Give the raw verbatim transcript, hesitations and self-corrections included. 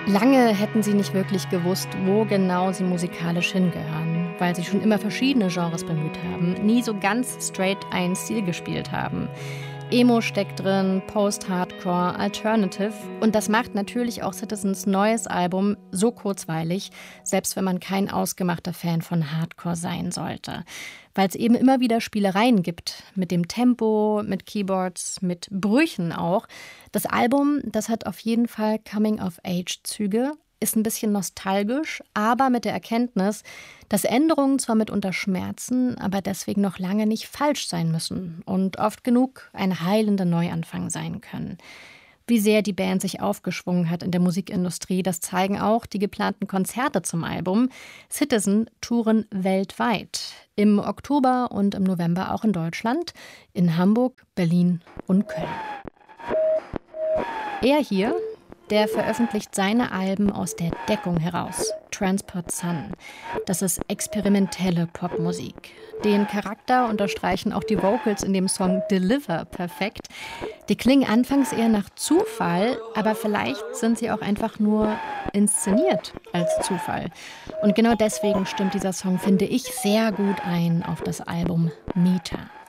Lange hätten sie nicht wirklich gewusst, wo genau sie musikalisch hingehören, weil sie schon immer verschiedene Genres bemüht haben, nie so ganz straight einen Stil gespielt haben. Emo steckt drin, Post-Hardcore, Alternative. Und das macht natürlich auch Citizens neues Album so kurzweilig, selbst wenn man kein ausgemachter Fan von Hardcore sein sollte. Weil es eben immer wieder Spielereien gibt, mit dem Tempo, mit Keyboards, mit Brüchen auch. Das Album, das hat auf jeden Fall Coming-of-Age-Züge, ist ein bisschen nostalgisch, aber mit der Erkenntnis, dass Änderungen zwar mitunter schmerzen, aber deswegen noch lange nicht falsch sein müssen und oft genug ein heilender Neuanfang sein können. Wie sehr die Band sich aufgeschwungen hat in der Musikindustrie, das zeigen auch die geplanten Konzerte zum Album. Citizen touren weltweit. Im Oktober und im November auch in Deutschland, in Hamburg, Berlin und Köln. Er hier, der veröffentlicht seine Alben aus der Deckung heraus. Transport Sun. Das ist experimentelle Popmusik. Den Charakter unterstreichen auch die Vocals in dem Song Deliver perfekt. Die klingen anfangs eher nach Zufall, aber vielleicht sind sie auch einfach nur inszeniert als Zufall. Und genau deswegen stimmt dieser Song, finde ich, sehr gut ein auf das Album Meter.